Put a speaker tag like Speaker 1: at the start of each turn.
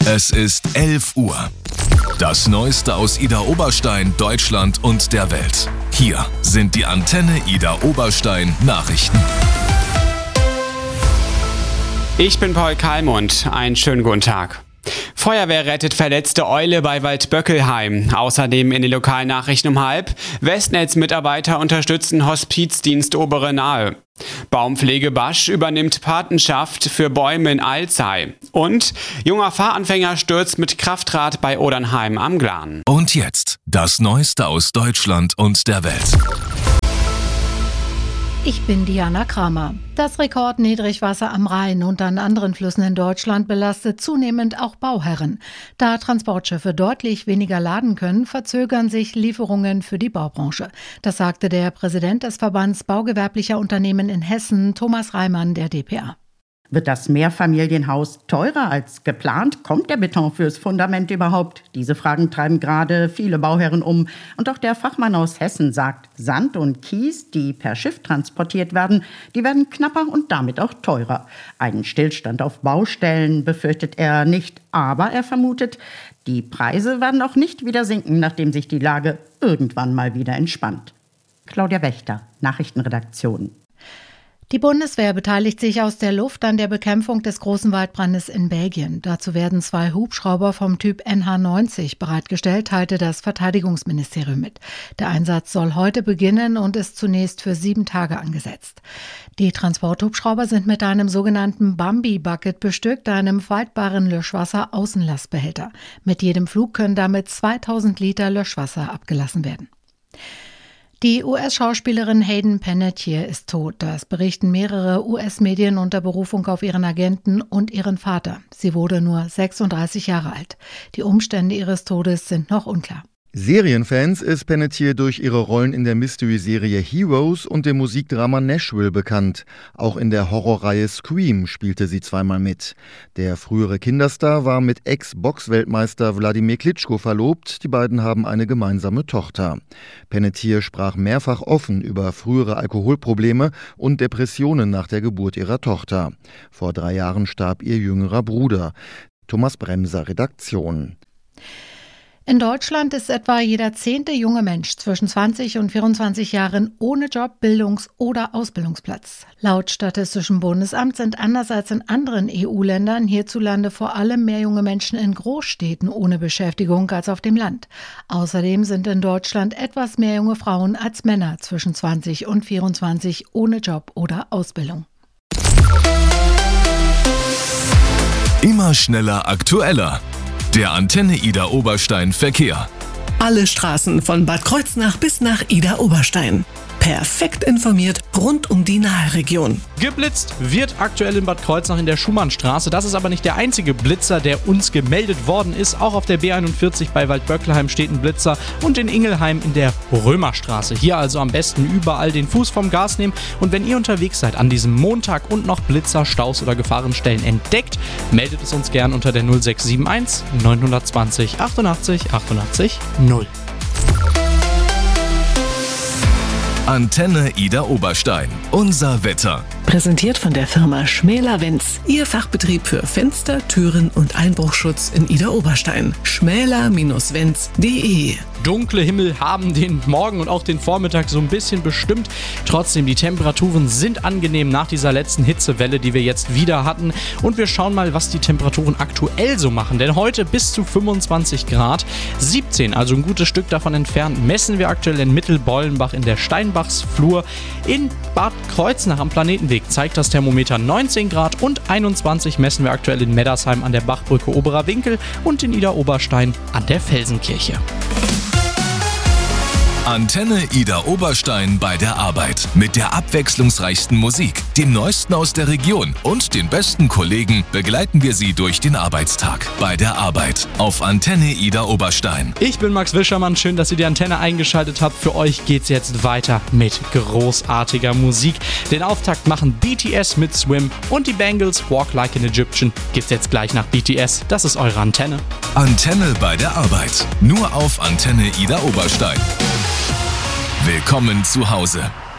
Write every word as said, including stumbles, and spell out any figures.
Speaker 1: Es ist elf Uhr. Das Neueste aus Idar Oberstein, Deutschland und der Welt. Hier sind die Antenne Idar Oberstein Nachrichten.
Speaker 2: Ich bin Paul Kalmund. Einen schönen guten Tag. Feuerwehr rettet verletzte Eule bei Waldböckelheim. Außerdem in den Lokalnachrichten um halb. Westnetz-Mitarbeiter unterstützen Hospizdienst Obere Nahe. Baumpflege Basch übernimmt Patenschaft für Bäume in Alzey. Und junger Fahranfänger stürzt mit Kraftrad bei Odernheim am Glan.
Speaker 1: Und jetzt das Neueste aus Deutschland und der Welt.
Speaker 3: Ich bin Diana Kramer. Das Rekordniedrigwasser am Rhein und an anderen Flüssen in Deutschland belastet zunehmend auch Bauherren. Da Transportschiffe deutlich weniger laden können, verzögern sich Lieferungen für die Baubranche. Das sagte der Präsident des Verbands Baugewerblicher Unternehmen in Hessen, Thomas Reimann, der D P A.
Speaker 4: Wird das Mehrfamilienhaus teurer als geplant? Kommt der Beton fürs Fundament überhaupt? Diese Fragen treiben gerade viele Bauherren um. Und auch der Fachmann aus Hessen sagt, Sand und Kies, die per Schiff transportiert werden, die werden knapper und damit auch teurer. Einen Stillstand auf Baustellen befürchtet er nicht, aber er vermutet, die Preise werden auch nicht wieder sinken, nachdem sich die Lage irgendwann mal wieder entspannt. Claudia Wächter, Nachrichtenredaktion.
Speaker 3: Die Bundeswehr beteiligt sich aus der Luft an der Bekämpfung des großen Waldbrandes in Belgien. Dazu werden zwei Hubschrauber vom Typ N H neunzig bereitgestellt, teilte das Verteidigungsministerium mit. Der Einsatz soll heute beginnen und ist zunächst für sieben Tage angesetzt. Die Transporthubschrauber sind mit einem sogenannten Bambi-Bucket bestückt, einem faltbaren Löschwasser-Außenlastbehälter. Mit jedem Flug können damit zweitausend Liter Löschwasser abgelassen werden. Die U S-Schauspielerin Hayden Panettiere ist tot. Das berichten mehrere U S-Medien unter Berufung auf ihren Agenten und ihren Vater. Sie wurde nur sechsunddreißig Jahre alt. Die Umstände ihres Todes sind noch unklar.
Speaker 5: Serienfans ist Panettiere durch ihre Rollen in der Mystery-Serie Heroes und dem Musikdrama Nashville bekannt. Auch in der Horrorreihe Scream spielte sie zweimal mit. Der frühere Kinderstar war mit Ex-Box-Weltmeister Wladimir Klitschko verlobt. Die beiden haben eine gemeinsame Tochter. Panettiere sprach mehrfach offen über frühere Alkoholprobleme und Depressionen nach der Geburt ihrer Tochter. Vor drei Jahren starb ihr jüngerer Bruder. Thomas Bremser, Redaktion.
Speaker 3: In Deutschland ist etwa jeder zehnte junge Mensch zwischen zwanzig und vierundzwanzig Jahren ohne Job, Bildungs- oder Ausbildungsplatz. Laut Statistischem Bundesamt sind anders als in anderen E U-Ländern hierzulande vor allem mehr junge Menschen in Großstädten ohne Beschäftigung als auf dem Land. Außerdem sind in Deutschland etwas mehr junge Frauen als Männer zwischen zwanzig und vierundzwanzig ohne Job oder Ausbildung.
Speaker 1: Immer schneller, aktueller. Der Antenne Idar Oberstein Verkehr.
Speaker 6: Alle Straßen von Bad Kreuznach bis nach Idar Oberstein. Perfekt informiert rund um die Nahregion.
Speaker 7: Geblitzt wird aktuell in Bad Kreuznach in der Schumannstraße. Das ist aber nicht der einzige Blitzer, der uns gemeldet worden ist. Auch auf der B einundvierzig bei Waldböckelheim steht ein Blitzer und in Ingelheim in der Römerstraße. Hier also am besten überall den Fuß vom Gas nehmen. Und wenn ihr unterwegs seid an diesem Montag und noch Blitzer, Staus oder Gefahrenstellen entdeckt, meldet es uns gern unter der null sechs sieben eins neun zwei null achtundachtzig achtundachtzig null.
Speaker 1: Antenne Idar Oberstein. Unser Wetter.
Speaker 6: Präsentiert von der Firma Schmäler-Wenz. Ihr Fachbetrieb für Fenster, Türen und Einbruchschutz in Idar Oberstein. schmäler Bindestrich wenz punkt de.
Speaker 7: Dunkle Himmel haben den Morgen und auch den Vormittag so ein bisschen bestimmt. Trotzdem, die Temperaturen sind angenehm nach dieser letzten Hitzewelle, die wir jetzt wieder hatten. Und wir schauen mal, was die Temperaturen aktuell so machen. Denn heute bis zu fünfundzwanzig Grad, siebzehn, also ein gutes Stück davon entfernt, messen wir aktuell in Mittelbollenbach in der Steinbachsflur. In Bad Kreuznach am Planetenweg zeigt das Thermometer neunzehn Grad und einundzwanzig messen wir aktuell in Meddersheim an der Bachbrücke Oberer Winkel und in Idar Oberstein an der Felsenkirche.
Speaker 1: Antenne Idar Oberstein bei der Arbeit. Mit der abwechslungsreichsten Musik, dem Neuesten aus der Region und den besten Kollegen begleiten wir Sie durch den Arbeitstag. Bei der Arbeit auf Antenne Idar Oberstein.
Speaker 7: Ich bin Max Wischermann, schön, dass ihr die Antenne eingeschaltet habt. Für euch geht's jetzt weiter mit großartiger Musik. Den Auftakt machen B T S mit Swim und die Bangles Walk Like an Egyptian gibt's jetzt gleich nach B T S. Das ist eure Antenne.
Speaker 1: Antenne bei der Arbeit. Nur auf Antenne Idar Oberstein. Willkommen zu Hause.